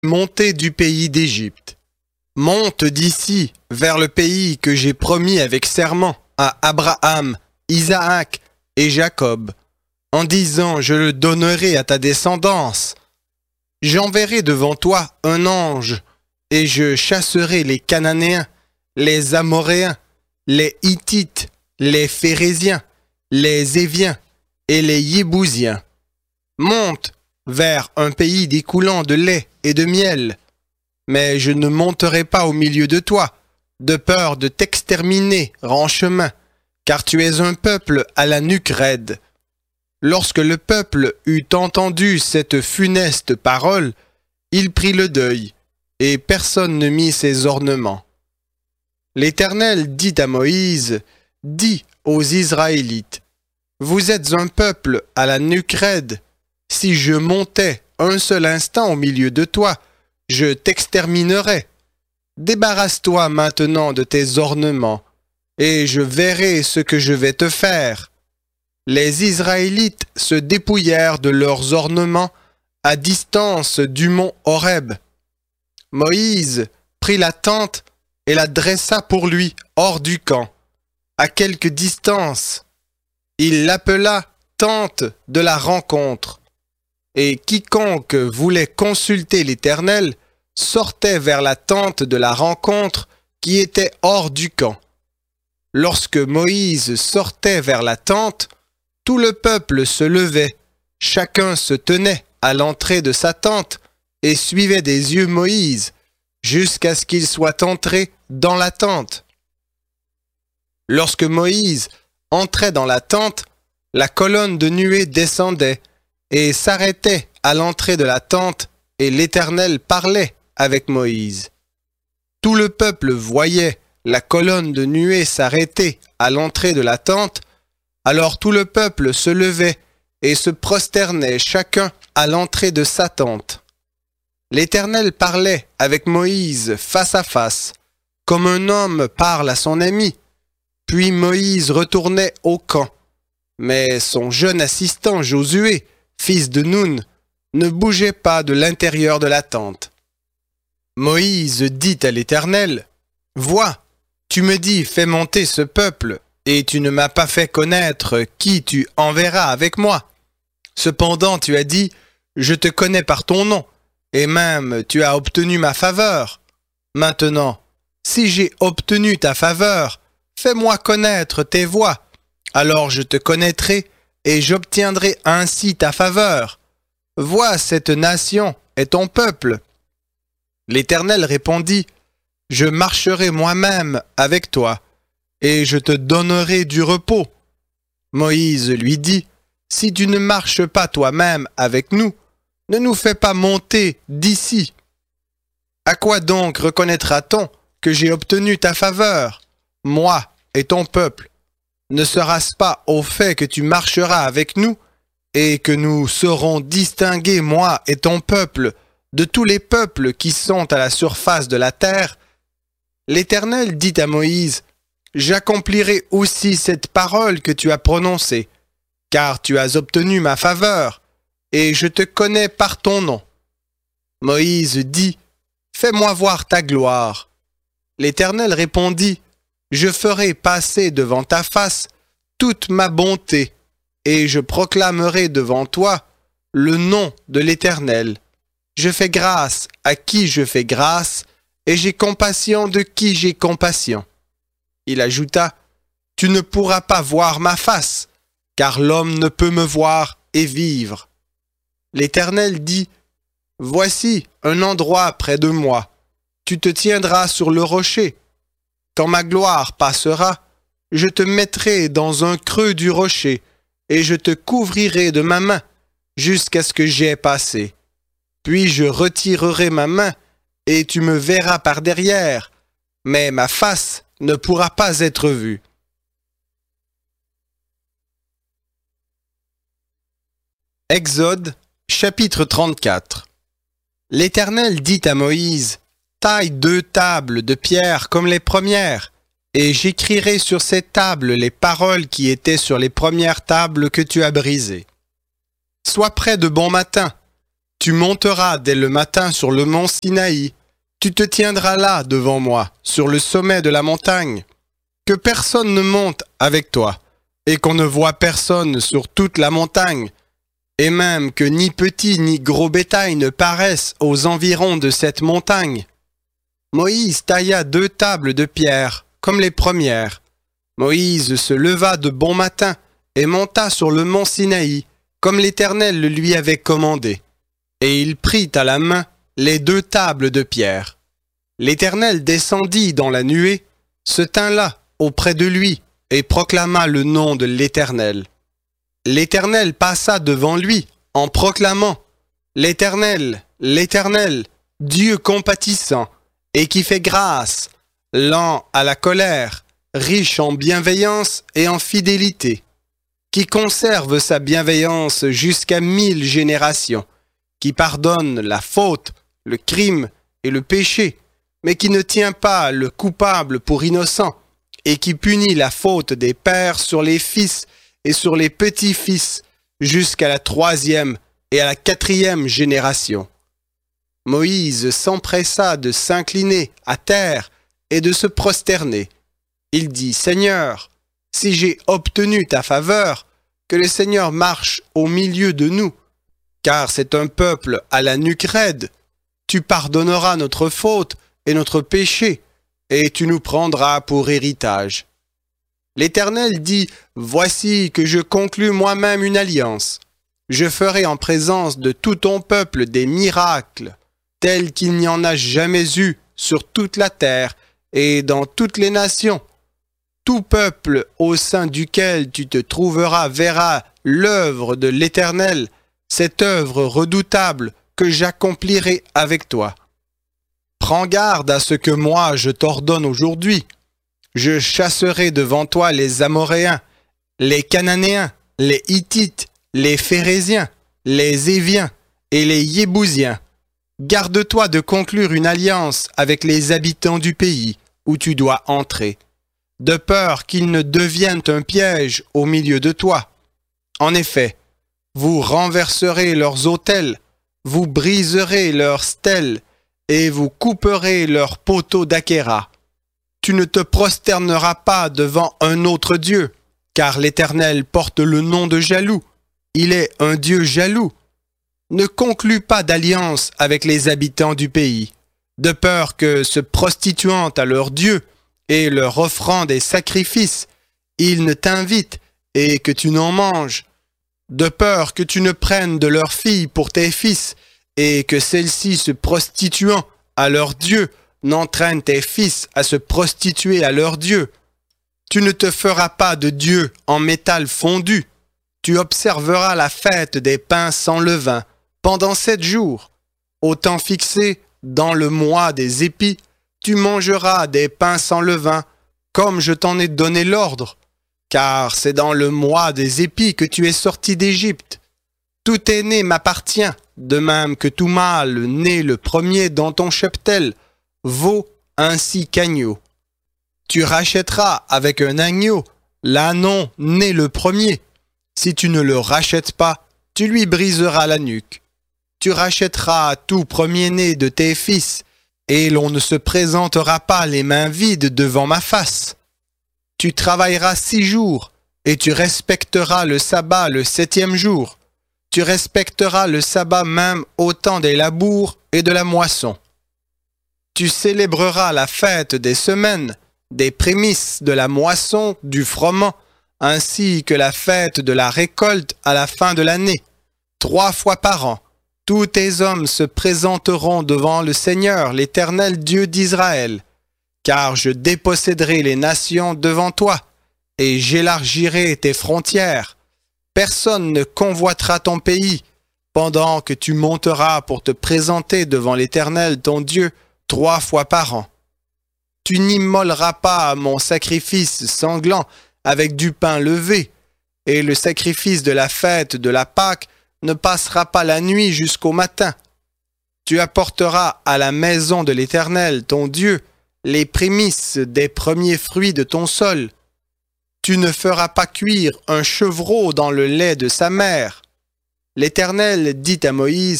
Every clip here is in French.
Montez du pays d'Égypte. Monte d'ici vers le pays que j'ai promis avec serment à Abraham, Isaac et Jacob, en disant je le donnerai à ta descendance. J'enverrai devant toi un ange, et je chasserai les Cananéens, les Amoréens, les Hittites, les Phéréziens, les Éviens et les Yébousiens. Monte vers un pays découlant de lait et de miel. Mais je ne monterai pas au milieu de toi, de peur de t'exterminer en chemin, car tu es un peuple à la nuque raide. Lorsque le peuple eut entendu cette funeste parole, il prit le deuil, et personne ne mit ses ornements. L'Éternel dit à Moïse, « Dis aux Israélites, vous êtes un peuple à la nuque raide. Si je montais un seul instant au milieu de toi, je t'exterminerais. Débarrasse-toi maintenant de tes ornements, et je verrai ce que je vais te faire. » Les Israélites se dépouillèrent de leurs ornements à distance du mont Horeb. Moïse prit la tente et la dressa pour lui hors du camp, à quelque distance. Il l'appela tente de la rencontre. Et quiconque voulait consulter l'Éternel sortait vers la tente de la rencontre qui était hors du camp. Lorsque Moïse sortait vers la tente, tout le peuple se levait, chacun se tenait à l'entrée de sa tente et suivait des yeux Moïse jusqu'à ce qu'il soit entré dans la tente. Lorsque Moïse entrait dans la tente, la colonne de nuée descendait et s'arrêtait à l'entrée de la tente, et l'Éternel parlait avec Moïse. Tout le peuple voyait la colonne de nuée s'arrêter à l'entrée de la tente, alors tout le peuple se levait et se prosternait chacun à l'entrée de sa tente. L'Éternel parlait avec Moïse face à face, comme un homme parle à son ami. Puis Moïse retournait au camp. Mais son jeune assistant Josué, fils de Nun, ne bougeait pas de l'intérieur de la tente. Moïse dit à l'Éternel, « Vois, tu me dis, fais monter ce peuple, et tu ne m'as pas fait connaître qui tu enverras avec moi. Cependant tu as dit, je te connais par ton nom, et même tu as obtenu ma faveur. Maintenant, si j'ai obtenu ta faveur, fais-moi connaître tes voies, alors je te connaîtrai et j'obtiendrai ainsi ta faveur. Vois, cette nation est ton peuple. » L'Éternel répondit, « Je marcherai moi-même avec toi, et je te donnerai du repos. » Moïse lui dit, « Si tu ne marches pas toi-même avec nous, ne nous fais pas monter d'ici. À quoi donc reconnaîtra-t-on que j'ai obtenu ta faveur, moi et ton peuple? Ne sera-ce pas au fait que tu marcheras avec nous et que nous serons distingués, moi et ton peuple, de tous les peuples qui sont à la surface de la terre? » L'Éternel dit à Moïse, « J'accomplirai aussi cette parole que tu as prononcée, car tu as obtenu ma faveur, et je te connais par ton nom. » Moïse dit, « Fais-moi voir ta gloire. » L'Éternel répondit, « Je ferai passer devant ta face toute ma bonté, et je proclamerai devant toi le nom de l'Éternel. Je fais grâce à qui je fais grâce, et j'ai compassion de qui j'ai compassion. » Il ajouta, « Tu ne pourras pas voir ma face, car l'homme ne peut me voir et vivre. » L'Éternel dit, « Voici un endroit près de moi. Tu te tiendras sur le rocher. Quand ma gloire passera, je te mettrai dans un creux du rocher, et je te couvrirai de ma main jusqu'à ce que j'aie passé. Puis je retirerai ma main, et tu me verras par derrière, mais ma face ne pourra pas être vue. » Exode, chapitre 34. L'Éternel dit à Moïse, « Taille 2 tables de pierre comme les premières, et j'écrirai sur ces tables les paroles qui étaient sur les premières tables que tu as brisées. Sois prêt de bon matin. Tu monteras dès le matin sur le mont Sinaï. Tu te tiendras là devant moi, sur le sommet de la montagne. Que personne ne monte avec toi, et qu'on ne voie personne sur toute la montagne, et même que ni petit ni gros bétail ne paraissent aux environs de cette montagne. Moïse tailla 2 tables de pierre, comme les premières. Moïse se leva de bon matin et monta sur le mont Sinaï, comme l'Éternel le lui avait commandé. Et il prit à la main les 2 tables de pierre. L'Éternel descendit dans la nuée, se tint là, auprès de lui, et proclama le nom de l'Éternel. L'Éternel passa devant lui, en proclamant « L'Éternel, l'Éternel, Dieu compatissant, et qui fait grâce, lent à la colère, riche en bienveillance et en fidélité, qui conserve sa bienveillance jusqu'à 1000 générations, qui pardonne la faute, le crime et le péché, mais qui ne tient pas le coupable pour innocent, et qui punit la faute des pères sur les fils et sur les petits-fils, jusqu'à la 3e et à la 4e génération. » Moïse s'empressa de s'incliner à terre et de se prosterner. Il dit « Seigneur, si j'ai obtenu ta faveur, que le Seigneur marche au milieu de nous, car c'est un peuple à la nuque raide. Tu pardonneras notre faute et notre péché, et tu nous prendras pour héritage. » L'Éternel dit, « Voici que je conclus moi-même une alliance. Je ferai en présence de tout ton peuple des miracles, tels qu'il n'y en a jamais eu sur toute la terre et dans toutes les nations. Tout peuple au sein duquel tu te trouveras verra l'œuvre de l'Éternel, cette œuvre redoutable que j'accomplirai avec toi. Prends garde à ce que moi je t'ordonne aujourd'hui. Je chasserai devant toi les Amoréens, les Cananéens, les Hittites, les Phéréziens, les Éviens et les Yébousiens. Garde-toi de conclure une alliance avec les habitants du pays où tu dois entrer, de peur qu'ils ne deviennent un piège au milieu de toi. En effet, vous renverserez leurs autels, vous briserez leurs stèles, et vous couperez leurs poteaux d'Achéra. Tu ne te prosterneras pas devant un autre Dieu, car l'Éternel porte le nom de jaloux. Il est un Dieu jaloux. Ne conclus pas d'alliance avec les habitants du pays, de peur que, se prostituant à leurs dieux et leur offrant des sacrifices, ils ne t'invitent et que tu n'en manges, de peur que tu ne prennes de leurs filles pour tes fils, et que celles-ci, se prostituant à leurs dieux, n'entraînent tes fils à se prostituer à leurs dieux. Tu ne te feras pas de Dieu en métal fondu. Tu observeras la fête des pains sans levain pendant 7 jours. Au temps fixé, dans le mois des épis, tu mangeras des pains sans levain, comme je t'en ai donné l'ordre, car c'est dans le mois des épis que tu es sorti d'Égypte. Tout aîné m'appartient, de même que tout mâle né le premier dans ton cheptel vaut ainsi qu'agneau. Tu rachèteras avec un agneau l'ânon né le premier. Si tu ne le rachètes pas, tu lui briseras la nuque. Tu rachèteras tout premier-né de tes fils, et l'on ne se présentera pas les mains vides devant ma face. Tu travailleras 6 jours, et tu respecteras le sabbat le 7e jour. Tu respecteras le sabbat même au temps des labours et de la moisson. Tu célébreras la fête des semaines, des prémices de la moisson, du froment, ainsi que la fête de la récolte à la fin de l'année. 3 fois par an, tous tes hommes se présenteront devant le Seigneur, l'Éternel Dieu d'Israël, car je déposséderai les nations devant toi, et j'élargirai tes frontières. Personne ne convoitera ton pays, pendant que tu monteras pour te présenter devant l'Éternel ton Dieu 3 fois par an. Tu n'immoleras pas mon sacrifice sanglant avec du pain levé, et le sacrifice de la fête de la Pâque ne passera pas la nuit jusqu'au matin. Tu apporteras à la maison de l'Éternel ton Dieu les prémices des premiers fruits de ton sol. Tu ne feras pas cuire un chevreau dans le lait de sa mère. L'Éternel dit à Moïse, «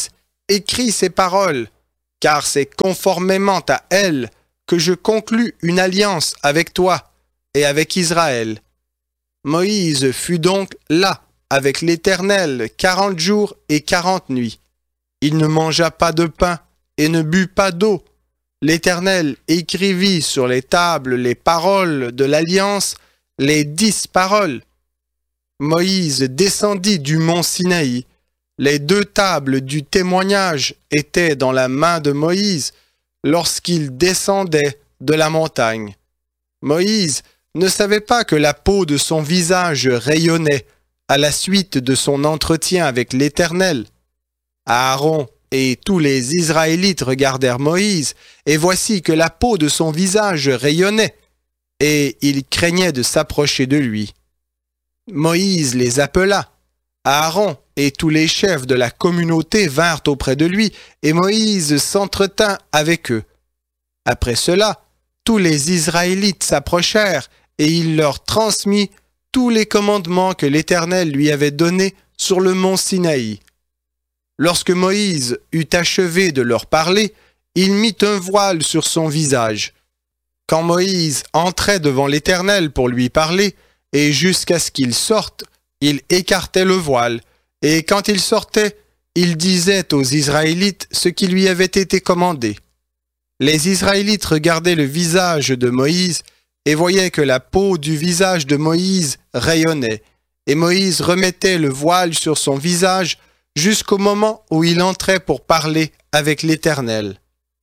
écris ces paroles, car c'est conformément à elles que je conclus une alliance avec toi et avec Israël. Moïse fut donc là avec l'Éternel 40 jours et 40 nuits. Il ne mangea pas de pain et ne but pas d'eau. L'Éternel écrivit sur les tables les paroles de l'alliance, les 10 paroles. Moïse descendit du mont Sinaï. Les 2 tables du témoignage étaient dans la main de Moïse lorsqu'il descendait de la montagne. Moïse ne savait pas que la peau de son visage rayonnait à la suite de son entretien avec l'Éternel. Aaron et tous les Israélites regardèrent Moïse, et voici que la peau de son visage rayonnait, et ils craignaient de s'approcher de lui. Moïse les appela. Aaron et tous les chefs de la communauté vinrent auprès de lui, et Moïse s'entretint avec eux. Après cela, tous les Israélites s'approchèrent, et il leur transmit tous les commandements que l'Éternel lui avait donnés sur le mont Sinaï. Lorsque Moïse eut achevé de leur parler, il mit un voile sur son visage. Quand Moïse entrait devant l'Éternel pour lui parler, et jusqu'à ce qu'il sorte, il écartait le voile, et quand il sortait, il disait aux Israélites ce qui lui avait été commandé. Les Israélites regardaient le visage de Moïse et voyaient que la peau du visage de Moïse rayonnait, et Moïse remettait le voile sur son visage jusqu'au moment où il entrait pour parler avec l'Éternel.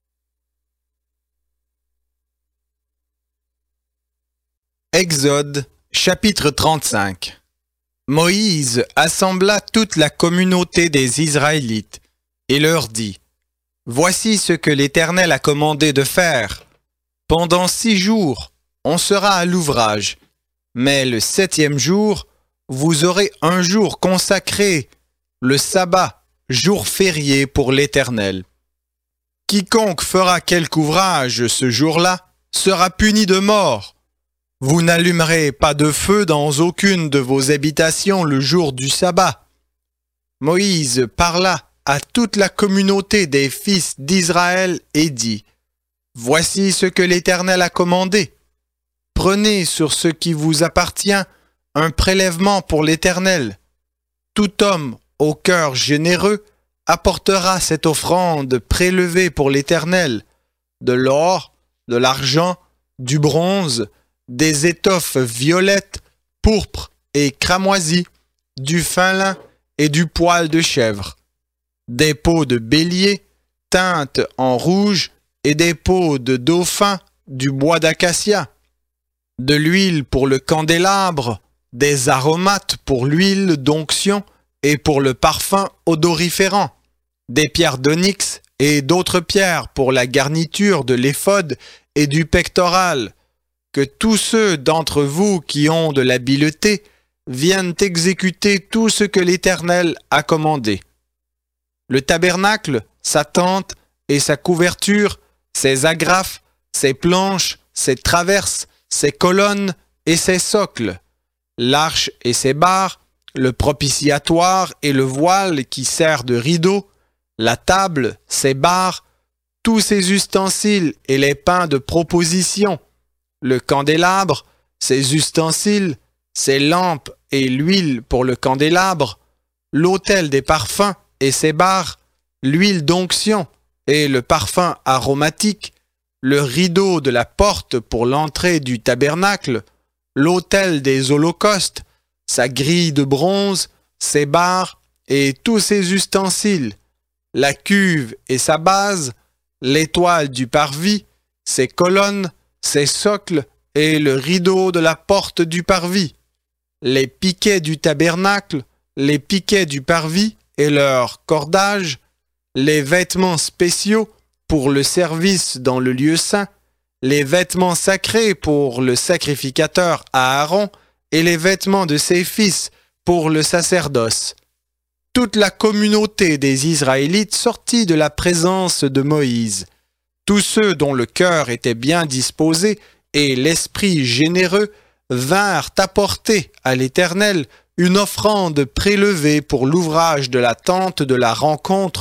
Exode, chapitre 35. Moïse assembla toute la communauté des Israélites et leur dit : Voici ce que l'Éternel a commandé de faire. Pendant 6 jours, on sera à l'ouvrage, mais le 7e jour, vous aurez un jour consacré, le sabbat, jour férié pour l'Éternel. Quiconque fera quelque ouvrage ce jour-là sera puni de mort. Vous n'allumerez pas de feu dans aucune de vos habitations le jour du sabbat. Moïse parla à toute la communauté des fils d'Israël et dit : Voici ce que l'Éternel a commandé. Prenez sur ce qui vous appartient un prélèvement pour l'Éternel. Tout homme au cœur généreux apportera cette offrande prélevée pour l'Éternel, de l'or, de l'argent, du bronze, des étoffes violettes, pourpres et cramoisies, du fin lin et du poil de chèvre, des peaux de bélier teintes en rouge et des peaux de dauphin du bois d'acacia, de l'huile pour le candélabre, des aromates pour l'huile d'onction et pour le parfum odoriférant, des pierres d'onyx et d'autres pierres pour la garniture de l'éphod et du pectoral. Que tous ceux d'entre vous qui ont de l'habileté viennent exécuter tout ce que l'Éternel a commandé. Le tabernacle, sa tente et sa couverture, ses agrafes, ses planches, ses traverses, ses colonnes et ses socles, l'arche et ses barres, le propitiatoire et le voile qui sert de rideau, la table, ses barres, tous ses ustensiles et les pains de proposition, le candélabre, ses ustensiles, ses lampes et l'huile pour le candélabre, l'autel des parfums et ses barres, l'huile d'onction et le parfum aromatique, le rideau de la porte pour l'entrée du tabernacle, l'autel des holocaustes, sa grille de bronze, ses barres et tous ses ustensiles, la cuve et sa base, l'étoile du parvis, ses colonnes, ses socles et le rideau de la porte du parvis, les piquets du tabernacle, les piquets du parvis et leurs cordages, les vêtements spéciaux pour le service dans le lieu saint, les vêtements sacrés pour le sacrificateur Aaron et les vêtements de ses fils pour le sacerdoce. Toute la communauté des Israélites sortit de la présence de Moïse. Tous ceux dont le cœur était bien disposé et l'esprit généreux vinrent apporter à l'Éternel une offrande prélevée pour l'ouvrage de la tente de la rencontre,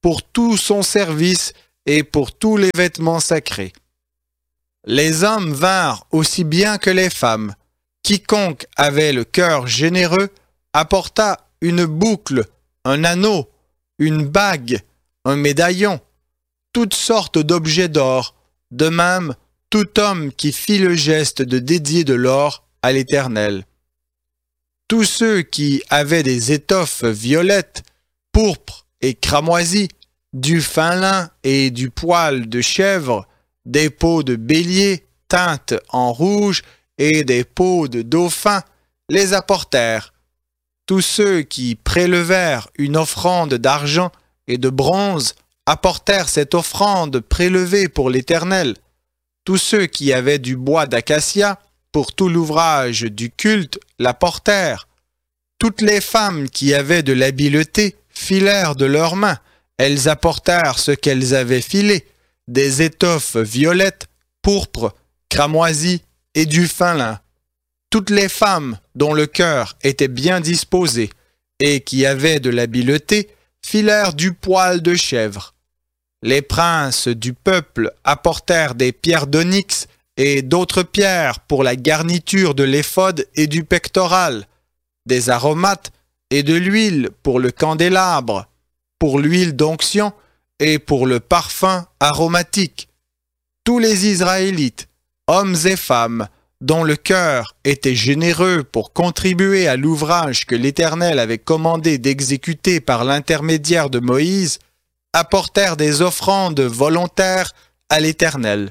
pour tout son service et pour tous les vêtements sacrés. Les hommes vinrent aussi bien que les femmes. Quiconque avait le cœur généreux apporta une boucle, un anneau, une bague, un médaillon, toutes sortes d'objets d'or, de même tout homme qui fit le geste de dédier de l'or à l'Éternel. Tous ceux qui avaient des étoffes violettes, pourpres et cramoisies, du fin lin et du poil de chèvre, des peaux de bélier teintes en rouge et des peaux de dauphin, les apportèrent. Tous ceux qui prélevèrent une offrande d'argent et de bronze apportèrent cette offrande prélevée pour l'Éternel. Tous ceux qui avaient du bois d'acacia pour tout l'ouvrage du culte l'apportèrent. Toutes les femmes qui avaient de l'habileté filèrent de leurs mains. Elles apportèrent ce qu'elles avaient filé, des étoffes violettes, pourpres, cramoisies et du fin lin. Toutes les femmes dont le cœur était bien disposé et qui avaient de l'habileté filèrent du poil de chèvre. Les princes du peuple apportèrent des pierres d'onyx et d'autres pierres pour la garniture de l'éphod et du pectoral, des aromates et de l'huile pour le candélabre, pour l'huile d'onction et pour le parfum aromatique. Tous les Israélites, hommes et femmes, dont le cœur était généreux pour contribuer à l'ouvrage que l'Éternel avait commandé d'exécuter par l'intermédiaire de Moïse, apportèrent des offrandes volontaires à l'Éternel.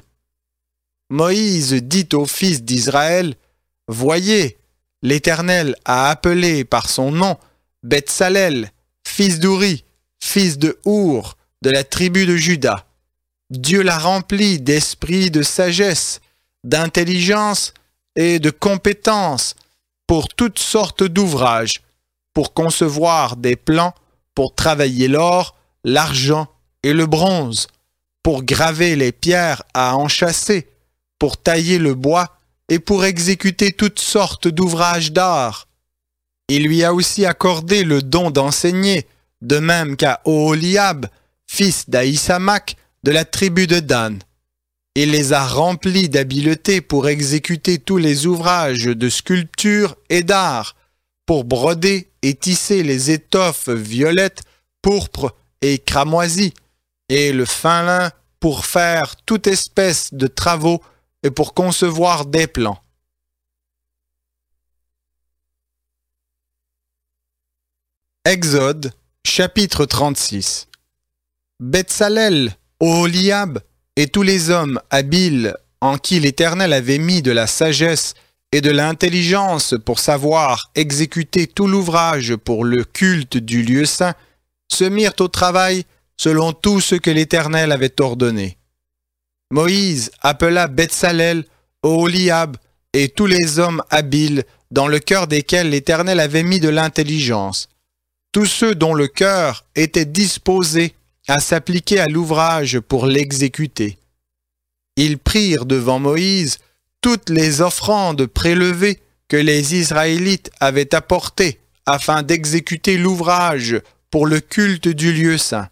Moïse dit aux fils d'Israël, « Voyez, l'Éternel a appelé par son nom Betsalel, fils d'Ouri, fils de Our, de la tribu de Juda. Dieu l'a rempli d'esprit de sagesse, d'intelligence et de compétence pour toutes sortes d'ouvrages, pour concevoir des plans, pour travailler l'or, l'argent et le bronze, pour graver les pierres à enchâsser, pour tailler le bois et pour exécuter toutes sortes d'ouvrages d'art. Il lui a aussi accordé le don d'enseigner, de même qu'à Oholiab, fils d'Ahisamach, de la tribu de Dan. Il les a remplis d'habileté pour exécuter tous les ouvrages de sculpture et d'art, pour broder et tisser les étoffes violettes, pourpres et cramoisies, et le fin lin pour faire toute espèce de travaux et pour concevoir des plans. Exode, chapitre 36. Betsalel, Oholiab et tous les hommes habiles en qui l'Éternel avait mis de la sagesse et de l'intelligence pour savoir exécuter tout l'ouvrage pour le culte du lieu saint, se mirent au travail selon tout ce que l'Éternel avait ordonné. Moïse appela Betsalel, Oholiab et tous les hommes habiles dans le cœur desquels l'Éternel avait mis de l'intelligence, tous ceux dont le cœur était disposé à s'appliquer à l'ouvrage pour l'exécuter. Ils prirent devant Moïse toutes les offrandes prélevées que les Israélites avaient apportées afin d'exécuter l'ouvrage pour le culte du lieu saint.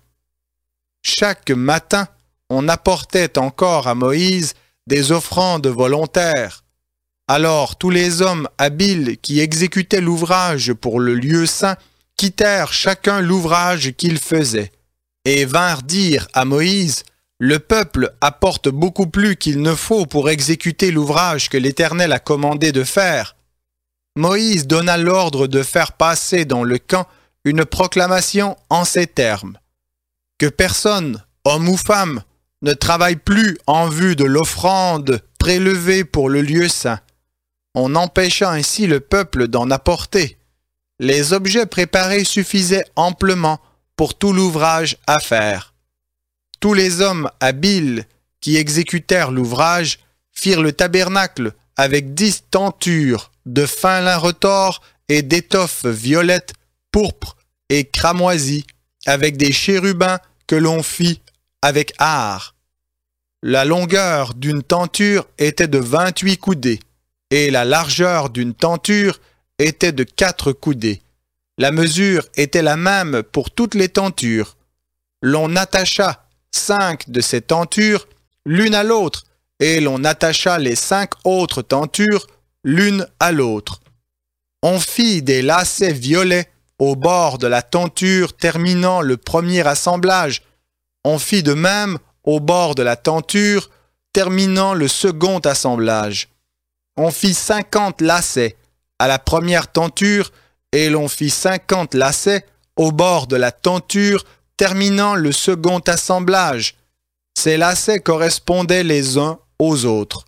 Chaque matin, on apportait encore à Moïse des offrandes volontaires. Alors tous les hommes habiles qui exécutaient l'ouvrage pour le lieu saint quittèrent chacun l'ouvrage qu'ils faisaient, et vinrent dire à Moïse, « Le peuple apporte beaucoup plus qu'il ne faut pour exécuter l'ouvrage que l'Éternel a commandé de faire. » Moïse donna l'ordre de faire passer dans le camp une proclamation en ces termes. « Que personne, homme ou femme, ne travaille plus en vue de l'offrande prélevée pour le lieu saint. » On empêcha ainsi le peuple d'en apporter. Les objets préparés suffisaient amplement pour tout l'ouvrage à faire. Tous les hommes habiles qui exécutèrent l'ouvrage firent le tabernacle avec 10 tentures de fin lin retors et d'étoffes violettes, pourpres et cramoisies, avec des chérubins que l'on fit avec art. La longueur d'une tenture était de 28 coudées, et la largeur d'une tenture était de 4 coudées. La mesure était la même pour toutes les tentures. l'on attacha 5 de ces tentures l'une à l'autre, et l'on attacha les 5 autres tentures l'une à l'autre. On fit des lacets violets au bord de la tenture terminant le premier assemblage. On fit de même au bord de la tenture terminant le second assemblage. On fit 50 lacets à la première tenture et l'on fit 50 lacets au bord de la tenture terminant le second assemblage. Ces lacets correspondaient les uns aux autres.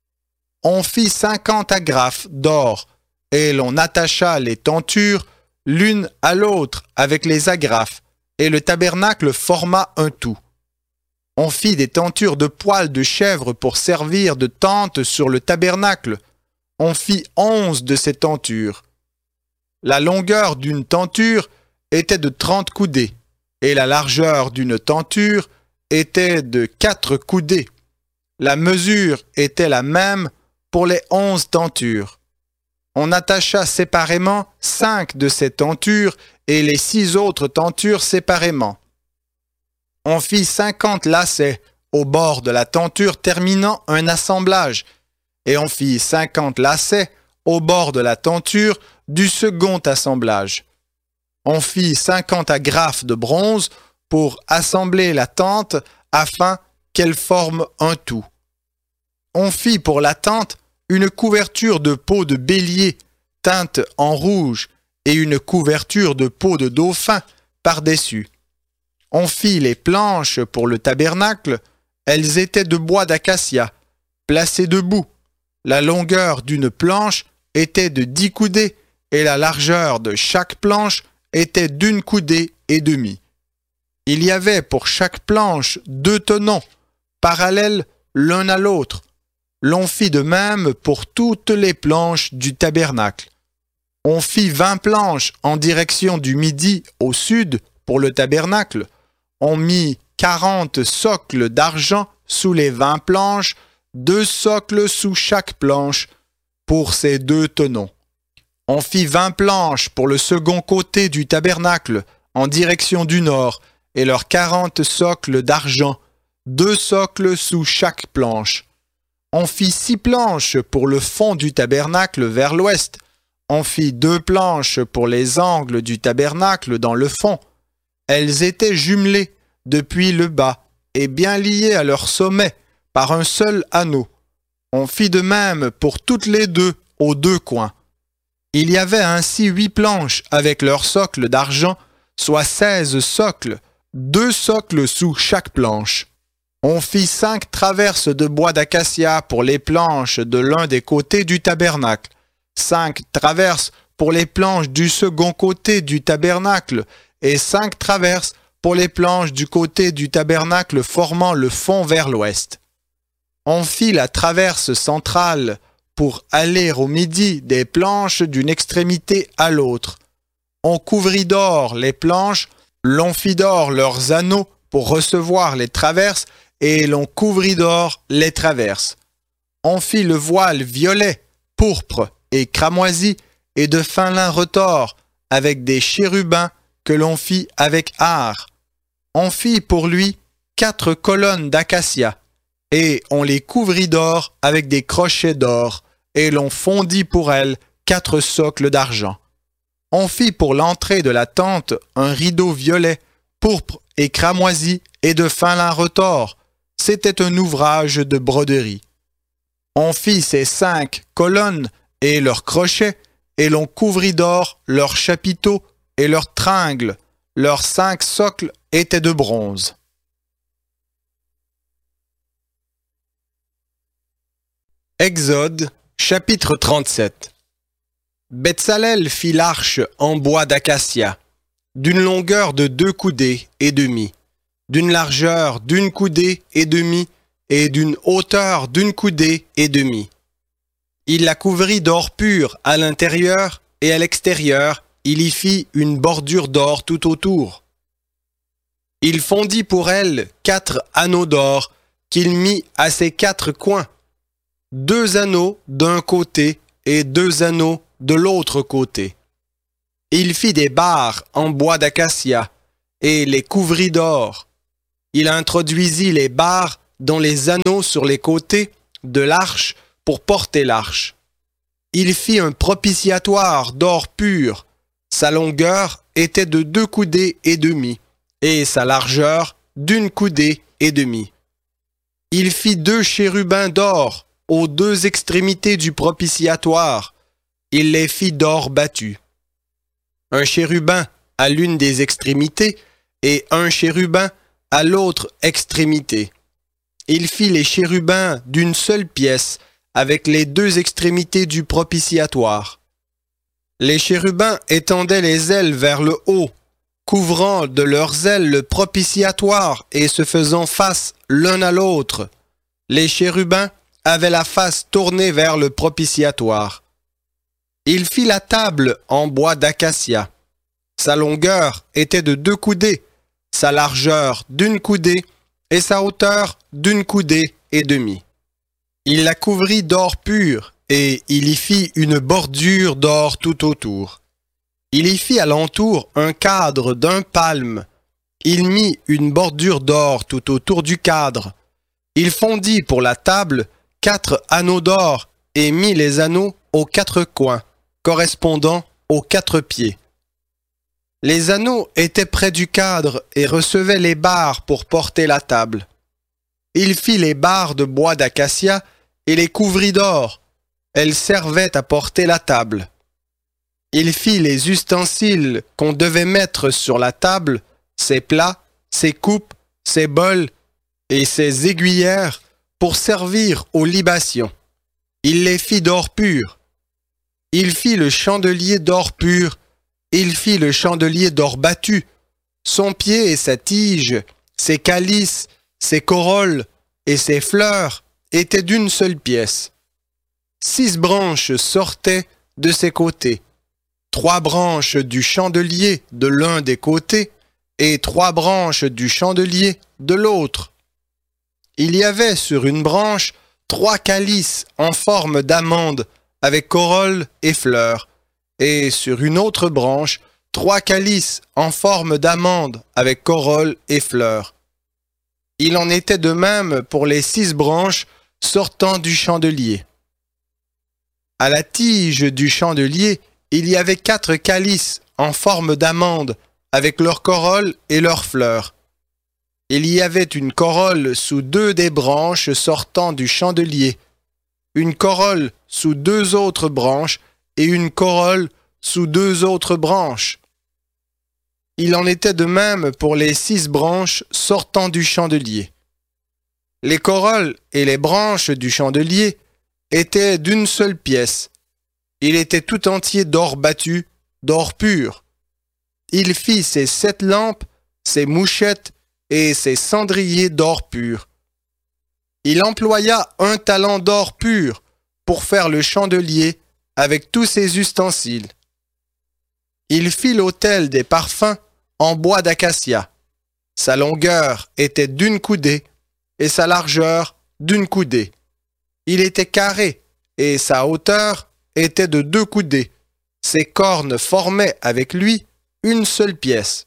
On fit 50 agrafes d'or et l'on attacha les tentures l'une à l'autre avec les agrafes, et le tabernacle forma un tout. On fit des tentures de poils de chèvre pour servir de tente sur le tabernacle. On fit 11 de ces tentures. La longueur d'une tenture était de 30 coudées, et la largeur d'une tenture était de 4 coudées. La mesure était la même pour les 11 tentures. On attacha séparément 5 de ces tentures et les 6 autres tentures séparément. On fit 50 lacets au bord de la tenture terminant un assemblage, et on fit 50 lacets au bord de la tenture du second assemblage. On fit 50 agrafes de bronze pour assembler la tente afin qu'elle forme un tout. On fit pour la tente une couverture de peau de bélier teinte en rouge et une couverture de peau de dauphin par-dessus. On fit les planches pour le tabernacle, elles étaient de bois d'acacia, placées debout. La longueur d'une planche était de 10 coudées et la largeur de chaque planche était d'1 coudée et demie. Il y avait pour chaque planche 2 tenons, parallèles l'un à l'autre. L'on fit de même pour toutes les planches du tabernacle. On fit 20 planches en direction du midi au sud pour le tabernacle. On mit 40 socles d'argent sous les 20 planches, 2 socles sous chaque planche pour ces 2 tenons. On fit 20 planches pour le second côté du tabernacle en direction du nord et leurs 40 socles d'argent, 2 socles sous chaque planche. On fit 6 planches pour le fond du tabernacle vers l'ouest. On fit 2 planches pour les angles du tabernacle dans le fond. Elles étaient jumelées depuis le bas et bien liées à leur sommet par un seul anneau. On fit de même pour toutes les 2 aux 2 coins. Il y avait ainsi 8 planches avec leurs socles d'argent, soit 16 socles, 2 socles sous chaque planche. On fit 5 traverses de bois d'acacia pour les planches de l'un des côtés du tabernacle, 5 traverses pour les planches du second côté du tabernacle et 5 traverses pour les planches du côté du tabernacle formant le fond vers l'ouest. On fit la traverse centrale pour aller au midi des planches d'une extrémité à l'autre. On couvrit d'or les planches, l'on fit d'or leurs anneaux pour recevoir les traverses et l'on couvrit d'or les traverses. On fit le voile violet, pourpre et cramoisi et de fin lin retors avec des chérubins que l'on fit avec art. On fit pour lui 4 colonnes d'acacia et on les couvrit d'or avec des crochets d'or et l'on fondit pour elles 4 socles d'argent. On fit pour l'entrée de la tente un rideau violet, pourpre et cramoisi et de fin lin retors. C'était un ouvrage de broderie. On fit ces 5 colonnes et leurs crochets, et l'on couvrit d'or leurs chapiteaux et leurs tringles. Leurs 5 socles étaient de bronze. Exode, chapitre 37. Betsalel fit l'arche en bois d'acacia, d'une longueur de 2 coudées et demie, d'une largeur d'1 coudée et demie et d'une hauteur d'1 coudée et demie. Il la couvrit d'or pur à l'intérieur et à l'extérieur, il y fit une bordure d'or tout autour. Il fondit pour elle 4 anneaux d'or qu'il mit à ses 4 coins, 2 anneaux d'un côté et 2 anneaux de l'autre côté. Il fit des barres en bois d'acacia, et les couvrit d'or. Il introduisit les barres dans les anneaux sur les côtés de l'arche pour porter l'arche. Il fit un propitiatoire d'or pur. Sa longueur était de 2 coudées et demie, et sa largeur d'1 coudée et demie. Il fit 2 chérubins d'or aux 2 extrémités du propitiatoire. Il les fit d'or battu. Un chérubin à l'une des extrémités et un chérubin à l'autre extrémité. Il fit les chérubins d'une seule pièce avec les 2 extrémités du propitiatoire. Les chérubins étendaient les ailes vers le haut, couvrant de leurs ailes le propitiatoire et se faisant face l'un à l'autre. Les chérubins avaient la face tournée vers le propitiatoire. Il fit la table en bois d'acacia. Sa longueur était de 2 coudées, sa largeur d'1 coudée et sa hauteur d'1 coudée et demie. Il la couvrit d'or pur et il y fit une bordure d'or tout autour. Il y fit alentour un cadre d'1 palme. Il mit une bordure d'or tout autour du cadre. Il fondit pour la table 4 anneaux d'or et mit les anneaux aux 4 coins, correspondant aux 4 pieds. Les anneaux étaient près du cadre et recevaient les barres pour porter la table. Il fit les barres de bois d'acacia et les couvrit d'or. Elles servaient à porter la table. Il fit les ustensiles qu'on devait mettre sur la table, ses plats, ses coupes, ses bols et ses aiguillères pour servir aux libations. Il les fit d'or pur. Il fit le chandelier d'or pur. Il fit le chandelier d'or battu. Son pied et sa tige, ses calices, ses corolles et ses fleurs étaient d'une seule pièce. 6 branches sortaient de ses côtés. 3 branches du chandelier de l'un des côtés et 3 branches du chandelier de l'autre. Il y avait sur une branche 3 calices en forme d'amande avec corolle et fleurs, et sur une autre branche 3 calices en forme d'amande avec corolle et fleurs. Il en était de même pour les 6 branches sortant du chandelier. À la tige du chandelier, il y avait 4 calices en forme d'amande avec leurs corolles et leurs fleurs. Il y avait une corolle sous 2 des branches sortant du chandelier, une corolle sous 2 autres branches et une corolle sous 2 autres branches. Il en était de même pour les 6 branches sortant du chandelier. Les corolles et les branches du chandelier étaient d'une seule pièce. Il était tout entier d'or battu, d'or pur. Il fit ses 7 lampes, ses mouchettes et ses cendriers d'or pur. Il employa 1 talent d'or pur pour faire le chandelier avec tous ses ustensiles. Il fit l'autel des parfums en bois d'acacia. Sa longueur était d'1 coudée et sa largeur d'1 coudée. Il était carré et sa hauteur était de 2 coudées. Ses cornes formaient avec lui une seule pièce.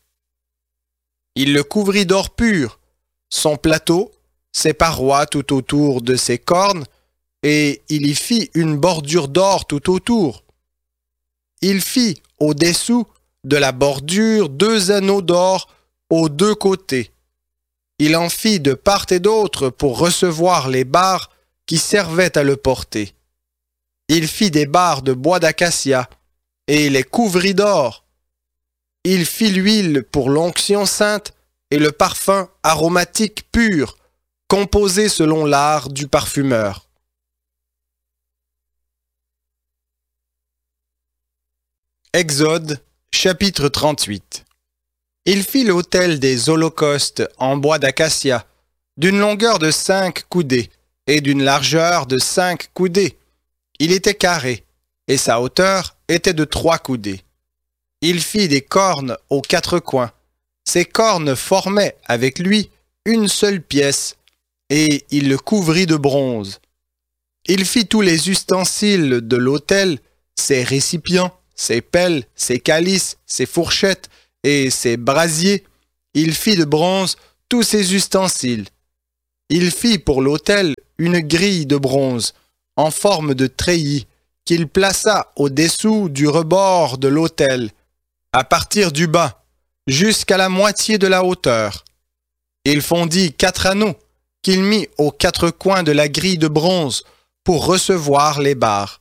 Il le couvrit d'or pur, son plateau, ses parois tout autour de ses cornes, et il y fit une bordure d'or tout autour. Il fit au-dessous de la bordure 2 anneaux d'or aux 2 côtés. Il en fit de part et d'autre pour recevoir les barres qui servaient à le porter. Il fit des barres de bois d'acacia et les couvrit d'or. Il fit l'huile pour l'onction sainte et le parfum aromatique pur, composé selon l'art du parfumeur. Exode, chapitre 38. Il fit l'autel des holocaustes en bois d'acacia, d'une longueur de 5 coudées et d'une largeur de 5 coudées. Il était carré, et sa hauteur était de 3 coudées. Il fit des cornes aux 4 coins. Ces cornes formaient avec lui une seule pièce, et il le couvrit de bronze. Il fit tous les ustensiles de l'autel, ses récipients, ses pelles, ses calices, ses fourchettes et ses brasiers. il fit de bronze tous ses ustensiles. Il fit pour l'autel une grille de bronze en forme de treillis qu'il plaça au-dessous du rebord de l'autel, à partir du bas, jusqu'à la moitié de la hauteur. Il fondit 4 anneaux qu'il mit aux 4 coins de la grille de bronze pour recevoir les barres.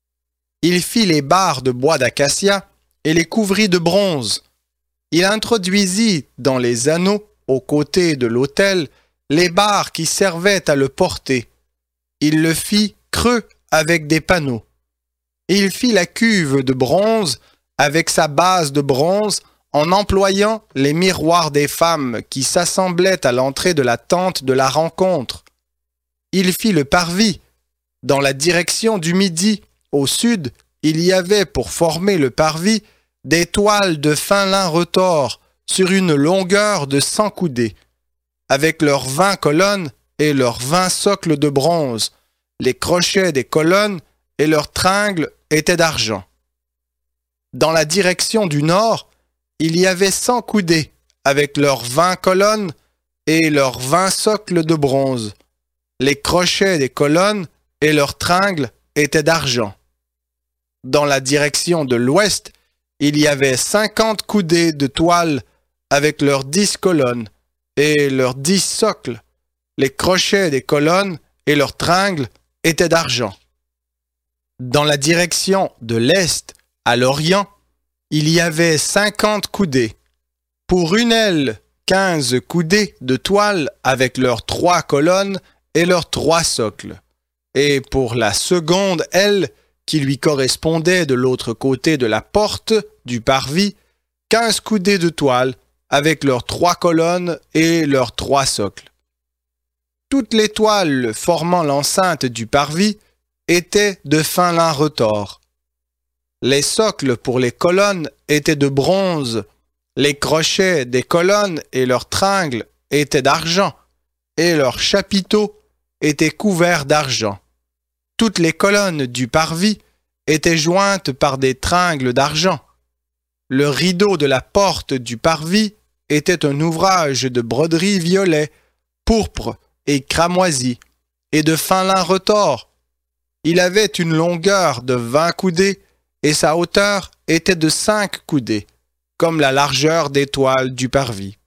Il fit les barres de bois d'acacia et les couvrit de bronze. Il introduisit dans les anneaux, aux côtés de l'autel, les barres qui servaient à le porter. Il le fit creux avec des panneaux. Il fit la cuve de bronze avec sa base de bronze en employant les miroirs des femmes qui s'assemblaient à l'entrée de la tente de la rencontre. Il fit le parvis. Dans la direction du midi, au sud, il y avait pour former le parvis des toiles de fin lin retors sur une longueur de 100 coudées, avec leurs 20 colonnes et leurs 20 socles de bronze. Les crochets des colonnes et leurs tringles étaient d'argent. Dans la direction du nord, il y avait 100 coudées, avec leurs 20 colonnes et leurs 20 socles de bronze. Les crochets des colonnes et leurs tringles étaient d'argent. Dans la direction de l'ouest, il y avait 50 coudées de toile avec leurs 10 colonnes et leurs 10 socles. Les crochets des colonnes et leurs tringles étaient d'argent. Dans la direction de l'est, à l'orient, il y avait 50 coudées. Pour une aile, 15 coudées de toile avec leurs 3 colonnes et leurs 3 socles. Et pour la seconde aile, qui lui correspondait de l'autre côté de la porte du parvis, 15 coudées de toile avec leurs 3 colonnes et leurs 3 socles. Toutes les toiles formant l'enceinte du parvis étaient de fin lin retors. Les socles pour les colonnes étaient de bronze, les crochets des colonnes et leurs tringles étaient d'argent, et leurs chapiteaux étaient couverts d'argent. Toutes les colonnes du parvis étaient jointes par des tringles d'argent. Le rideau de la porte du parvis était un ouvrage de broderie violet, pourpre et cramoisi, et de fin lin retors. Il avait une longueur de 20 coudées et sa hauteur était de 5 coudées, comme la largeur des toiles du parvis.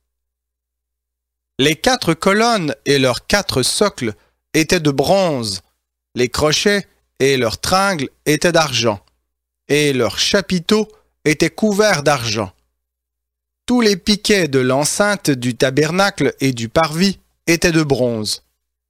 Les 4 colonnes et leurs 4 socles étaient de bronze, les crochets et leurs tringles étaient d'argent, et leurs chapiteaux étaient couverts d'argent. Tous les piquets de l'enceinte du tabernacle et du parvis étaient de bronze.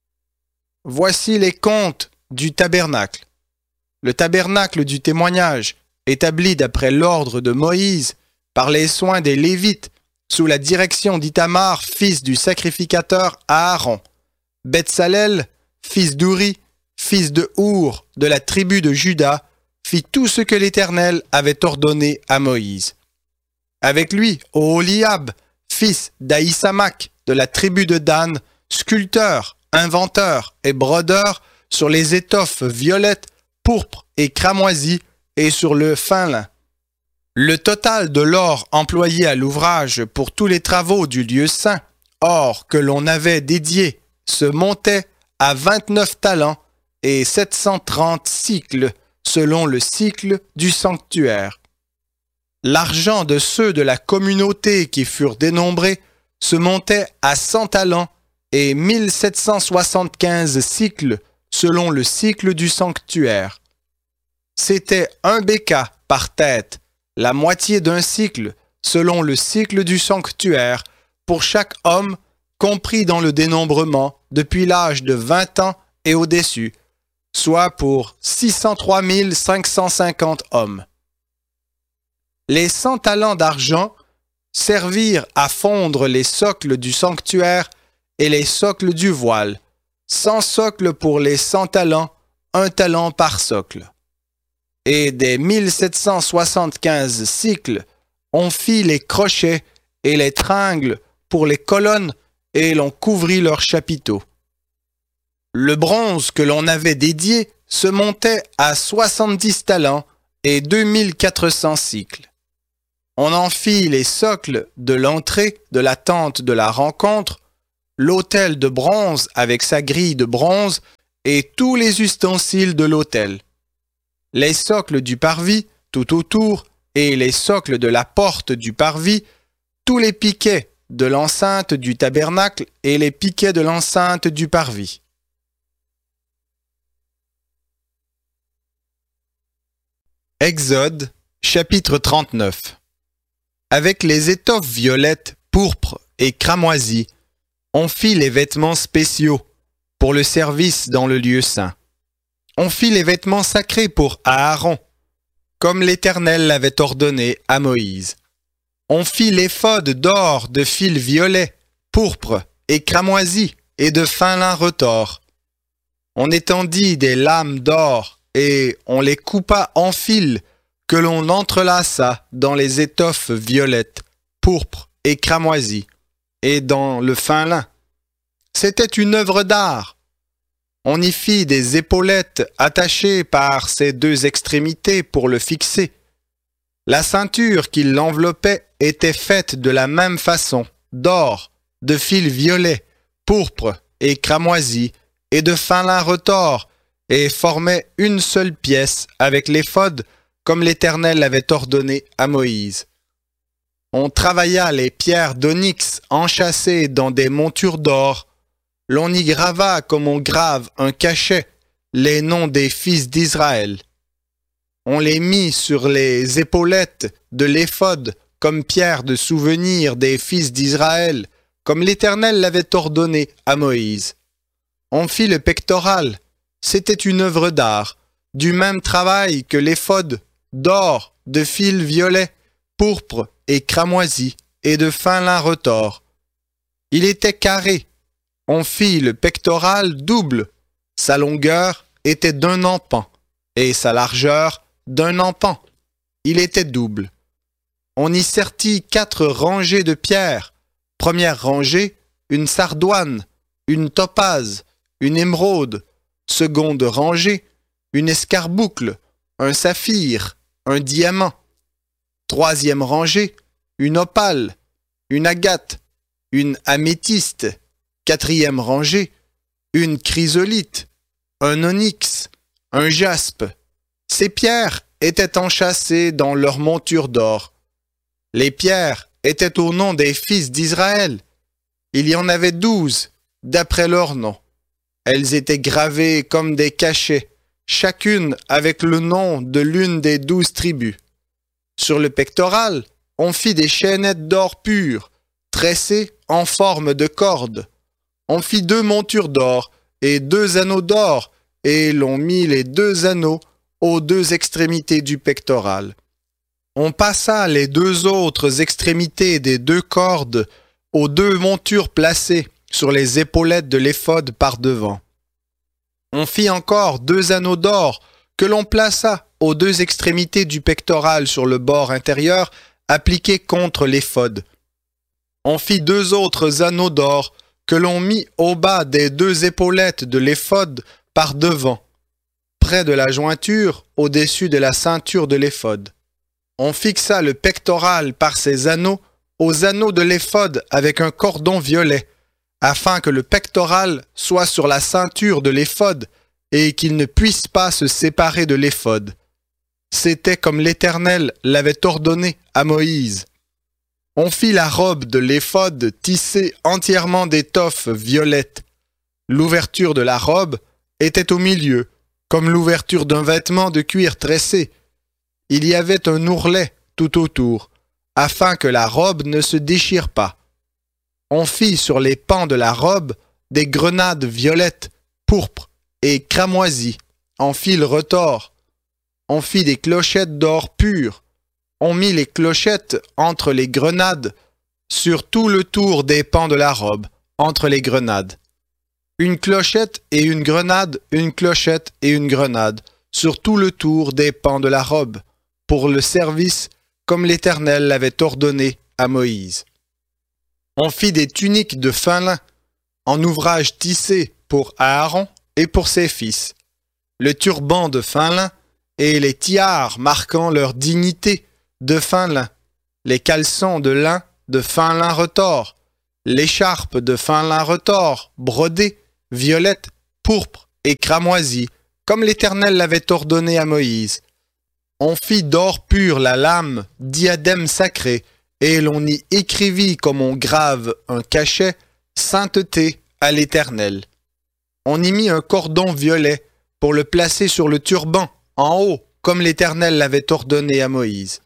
Voici les comptes du tabernacle. Le tabernacle du témoignage, établi d'après l'ordre de Moïse, par les soins des Lévites, sous la direction d'Ithamar, fils du sacrificateur Aaron. Betsalel, fils d'Ouri, fils de Our, de la tribu de Juda, fit tout ce que l'Éternel avait ordonné à Moïse. Avec lui, Oholiab, fils d'Aïsamach, de la tribu de Dan, sculpteur, inventeur et brodeur sur les étoffes violettes, pourpres et cramoisies et sur le fin lin. Le total de l'or employé à l'ouvrage pour tous les travaux du lieu saint, or que l'on avait dédié, se montait à 29 talents et 730 cycles, selon le cycle du sanctuaire. L'argent de ceux de la communauté qui furent dénombrés se montait à 100 talents et 1775 cycles, selon le cycle du sanctuaire. C'était un béka par tête, la moitié d'un cycle, selon le cycle du sanctuaire, pour chaque homme, compris dans le dénombrement, depuis l'âge de 20 ans et au-dessus, soit pour 603 550 hommes. Les 100 talents d'argent servirent à fondre les socles du sanctuaire et les socles du voile, 100 socles pour les 100 talents, 1 talent par socle. Et des 1775 cycles, on fit les crochets et les tringles pour les colonnes et l'on couvrit leurs chapiteaux. Le bronze que l'on avait dédié se montait à 70 talents et 2400 cycles. On en fit les socles de l'entrée de la tente de la rencontre, l'autel de bronze avec sa grille de bronze et tous les ustensiles de l'autel, les socles du parvis tout autour et les socles de la porte du parvis, tous les piquets de l'enceinte du tabernacle et les piquets de l'enceinte du parvis. Exode, chapitre 39. Avec les étoffes violettes, pourpres et cramoisies, on fit les vêtements spéciaux pour le service dans le lieu saint. On fit les vêtements sacrés pour Aaron, comme l'Éternel l'avait ordonné à Moïse. On fit l'éphod d'or de fil violet, pourpre et cramoisi et de fin lin retors. On étendit des lames d'or et on les coupa en fils que l'on entrelaça dans les étoffes violettes, pourpres et cramoisies, et dans le fin lin. C'était une œuvre d'art. On y fit des épaulettes attachées par ses deux extrémités pour le fixer. La ceinture qui l'enveloppait était faite de la même façon, d'or, de fil violet, pourpre et cramoisi, et de fin lin retors, et formait une seule pièce avec l'éphod, comme l'Éternel l'avait ordonné à Moïse. On travailla les pierres d'onyx enchâssées dans des montures d'or. L'on y grava comme on grave un cachet les noms des fils d'Israël. On les mit sur les épaulettes de l'éphod comme pierre de souvenir des fils d'Israël, comme l'Éternel l'avait ordonné à Moïse. On fit le pectoral. C'était une œuvre d'art, du même travail que l'éphod, d'or, de fil violet, pourpre et cramoisi, et de fin lin retors. Il était carré. On fit le pectoral double. Sa longueur était d'un empan, et sa largeur d'un empan. Il était double. On y sertit 4 rangées de pierres. Première rangée, une sardoine, une topaze, une émeraude. Seconde rangée, une escarboucle, un saphir, un diamant. Troisième rangée, une opale, une agate, une améthyste. Quatrième rangée, une chrysolite, un onyx, un jaspe. Ces pierres étaient enchâssées dans leur monture d'or. Les pierres étaient au nom des fils d'Israël. Il y en avait 12, d'après leur nom. Elles étaient gravées comme des cachets, chacune avec le nom de l'une des 12 tribus. Sur le pectoral, on fit des chaînettes d'or pur, tressées en forme de cordes. On fit 2 montures d'or et 2 anneaux d'or, et l'on mit les 2 anneaux aux 2 extrémités du pectoral. On passa les 2 autres extrémités des 2 cordes aux 2 montures placées sur les épaulettes de l'éphod par devant. On fit encore 2 anneaux d'or que l'on plaça aux 2 extrémités du pectoral sur le bord intérieur appliqué contre l'éphod. On fit 2 autres anneaux d'or que l'on mit au bas des 2 épaulettes de l'éphod par devant, près de la jointure au-dessus de la ceinture de l'éphod. On fixa le pectoral par ses anneaux aux anneaux de l'éphod avec un cordon violet, afin que le pectoral soit sur la ceinture de l'éphod et qu'il ne puisse pas se séparer de l'éphod. C'était comme l'Éternel l'avait ordonné à Moïse. On fit la robe de l'éphod tissée entièrement d'étoffes violettes. L'ouverture de la robe était au milieu, comme l'ouverture d'un vêtement de cuir tressé. Il y avait un ourlet tout autour, afin que la robe ne se déchire pas. On fit sur les pans de la robe des grenades violettes, pourpres et cramoisies, en fil retors. On fit des clochettes d'or pur. On mit les clochettes entre les grenades, sur tout le tour des pans de la robe, entre les grenades. Une clochette et une grenade, une clochette et une grenade, sur tout le tour des pans de la robe, pour le service comme l'Éternel l'avait ordonné à Moïse. On fit des tuniques de fin lin, en ouvrage tissé pour Aaron et pour ses fils, le turban de fin lin et les tiares marquant leur dignité de fin lin, les caleçons de lin de fin lin retors, l'écharpe de fin lin retors, brodée, violette, pourpre et cramoisie, comme l'Éternel l'avait ordonné à Moïse. On fit d'or pur la lame, diadème sacré, et l'on y écrivit comme on grave un cachet, sainteté à l'Éternel. On y mit un cordon violet pour le placer sur le turban, en haut, comme l'Éternel l'avait ordonné à Moïse.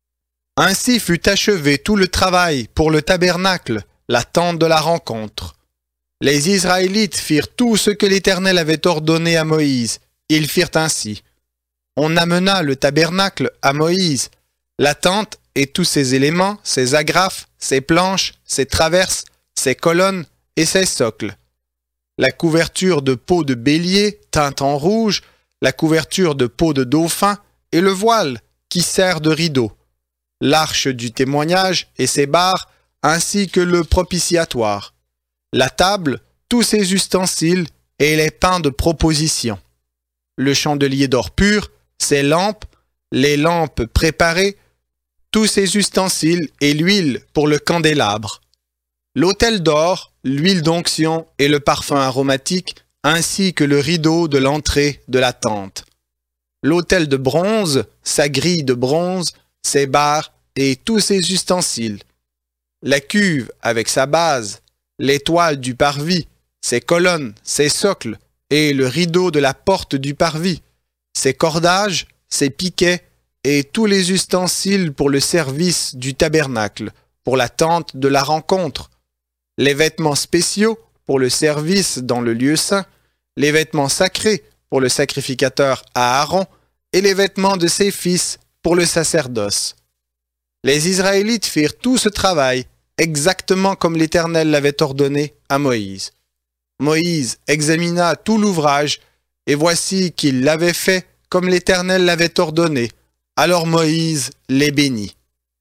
Ainsi fut achevé tout le travail pour le tabernacle, la tente de la rencontre. Les Israélites firent tout ce que l'Éternel avait ordonné à Moïse. Ils firent ainsi. On amena le tabernacle à Moïse, la tente et tous ses éléments, ses agrafes, ses planches, ses traverses, ses colonnes et ses socles. La couverture de peau de bélier teinte en rouge, la couverture de peau de dauphin et le voile qui sert de rideau, l'arche du témoignage et ses barres, ainsi que le propitiatoire, la table, tous ses ustensiles et les pains de proposition, le chandelier d'or pur, ses lampes, les lampes préparées, tous ses ustensiles et l'huile pour le candélabre, l'autel d'or, l'huile d'onction et le parfum aromatique, ainsi que le rideau de l'entrée de la tente, l'autel de bronze, sa grille de bronze, ses barres et tous ses ustensiles, la cuve avec sa base, l'étoile du parvis, ses colonnes, ses socles et le rideau de la porte du parvis, ses cordages, ses piquets et tous les ustensiles pour le service du tabernacle, pour la tente de la rencontre, les vêtements spéciaux pour le service dans le lieu saint, les vêtements sacrés pour le sacrificateur Aaron et les vêtements de ses fils pour le sacerdoce. Les Israélites firent tout ce travail exactement comme l'Éternel l'avait ordonné à Moïse. Moïse examina tout l'ouvrage, et voici qu'il l'avait fait comme l'Éternel l'avait ordonné. Alors Moïse les bénit.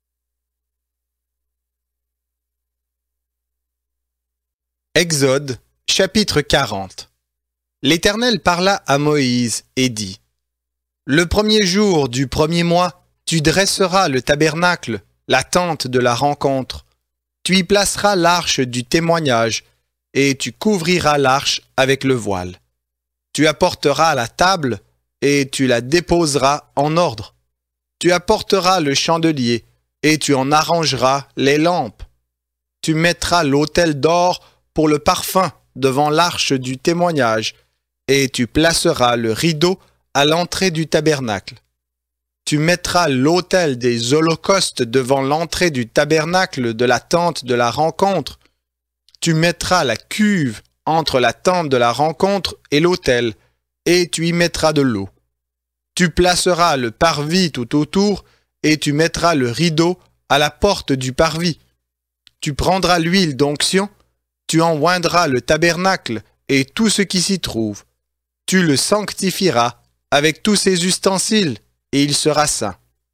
Exode, chapitre 40. L'Éternel parla à Moïse et dit : Le premier jour du premier mois, tu dresseras le tabernacle, la tente de la rencontre. Tu y placeras l'arche du témoignage, et tu couvriras l'arche avec le voile. Tu apporteras la table, et tu la déposeras en ordre. Tu apporteras le chandelier, et tu en arrangeras les lampes. Tu mettras l'autel d'or pour le parfum devant l'arche du témoignage, et tu placeras le rideau à l'entrée du tabernacle. Tu mettras l'autel des holocaustes devant l'entrée du tabernacle de la tente de la rencontre. Tu mettras la cuve entre la tente de la rencontre et l'autel, et tu y mettras de l'eau. Tu placeras le parvis tout autour, et tu mettras le rideau à la porte du parvis. Tu prendras l'huile d'onction, tu en oindras le tabernacle et tout ce qui s'y trouve. Tu le sanctifieras avec tous ses ustensiles, et il sera saint.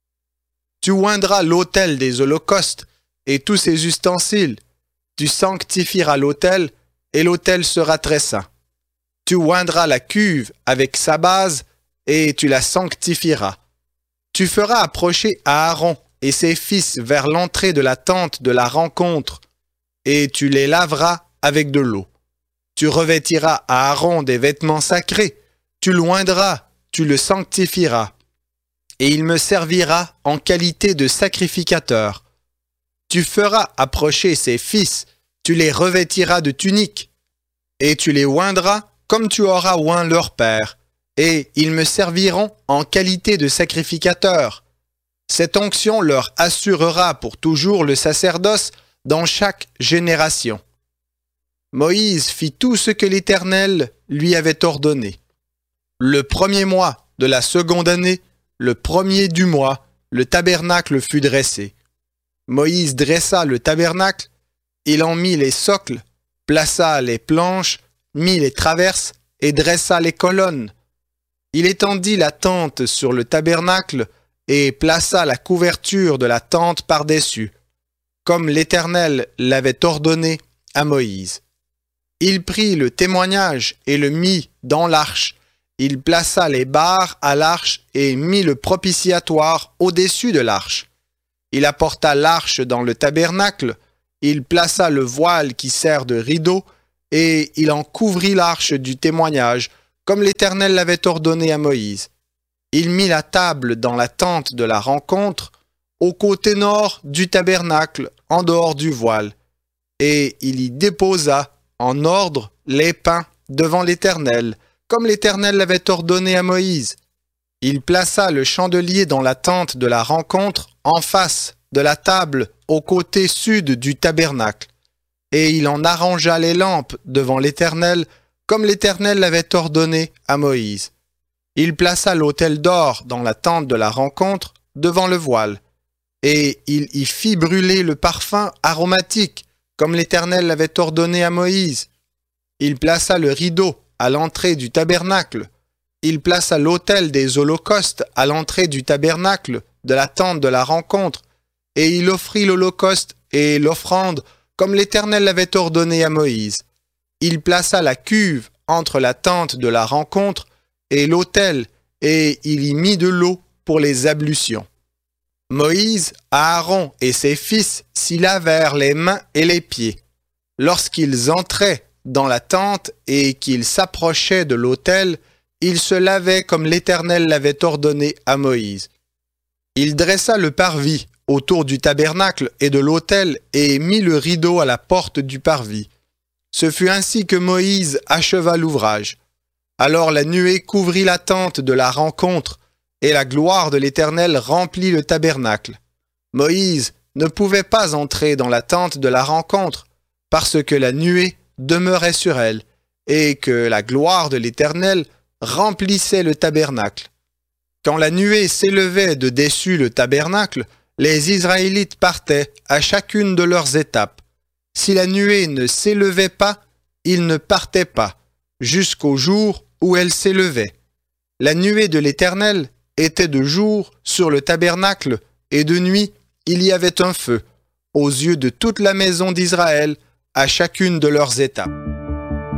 Tu oindras l'autel des holocaustes et tous ses ustensiles. Tu sanctifieras l'autel, et l'autel sera très saint. Tu oindras la cuve avec sa base, et tu la sanctifieras. Tu feras approcher Aaron et ses fils vers l'entrée de la tente de la rencontre, et tu les laveras avec de l'eau. Tu revêtiras Aaron des vêtements sacrés, tu l'oindras, tu le sanctifieras, et il me servira en qualité de sacrificateur. Tu feras approcher ses fils, tu les revêtiras de tuniques, et tu les oindras comme tu auras oint leur père, et ils me serviront en qualité de sacrificateurs. Cette onction leur assurera pour toujours le sacerdoce dans chaque génération. Moïse fit tout ce que l'Éternel lui avait ordonné. Le premier mois de la seconde année, le premier du mois, le tabernacle fut dressé. Moïse dressa le tabernacle, il en mit les socles, plaça les planches, mit les traverses et dressa les colonnes. Il étendit la tente sur le tabernacle et plaça la couverture de la tente par-dessus, comme l'Éternel l'avait ordonné à Moïse. Il prit le témoignage et le mit dans l'arche. Il plaça les barres à l'arche et mit le propitiatoire au-dessus de l'arche. Il apporta l'arche dans le tabernacle, il plaça le voile qui sert de rideau, et il en couvrit l'arche du témoignage, comme l'Éternel l'avait ordonné à Moïse. Il mit la table dans la tente de la rencontre, au côté nord du tabernacle, en dehors du voile, et il y déposa en ordre les pains devant l'Éternel, comme l'Éternel l'avait ordonné à Moïse. Il plaça le chandelier dans la tente de la rencontre, en face de la table au côté sud du tabernacle, et il en arrangea les lampes devant l'Éternel, comme l'Éternel l'avait ordonné à Moïse. Il plaça l'autel d'or dans la tente de la rencontre, devant le voile, et il y fit brûler le parfum aromatique, comme l'Éternel l'avait ordonné à Moïse. Il plaça le rideau à l'entrée du tabernacle. Il plaça l'autel des holocaustes à l'entrée du tabernacle de la tente de la rencontre, et il offrit l'holocauste et l'offrande, comme l'Éternel l'avait ordonné à Moïse. Il plaça la cuve entre la tente de la rencontre et l'autel, et il y mit de l'eau pour les ablutions. Moïse, Aaron et ses fils s'y lavèrent les mains et les pieds. Lorsqu'ils entraient dans la tente et qu'ils s'approchaient de l'autel, ils se lavaient comme l'Éternel l'avait ordonné à Moïse. Il dressa le parvis autour du tabernacle et de l'autel et mit le rideau à la porte du parvis. Ce fut ainsi que Moïse acheva l'ouvrage. Alors la nuée couvrit la tente de la rencontre, et la gloire de l'Éternel remplit le tabernacle. Moïse ne pouvait pas entrer dans la tente de la rencontre, parce que la nuée demeurait sur elle, et que la gloire de l'Éternel remplissait le tabernacle. Quand la nuée s'élevait de dessus le tabernacle, les Israélites partaient à chacune de leurs étapes. Si la nuée ne s'élevait pas, ils ne partaient pas, jusqu'au jour où elle s'élevait. La nuée de l'Éternel était de jour sur le tabernacle, et de nuit il y avait un feu, aux yeux de toute la maison d'Israël, à chacune de leurs étapes.